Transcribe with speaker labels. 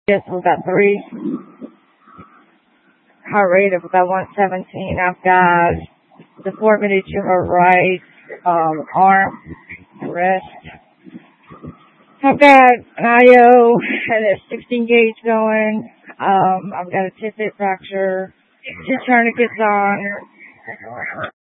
Speaker 1: Yes, we've got 3. Heart rate of about 117. I've got deformity to her right arm, wrist. I've got an IO and a 16 gauge going. I've got a tip hip fracture. 2 tourniquets on.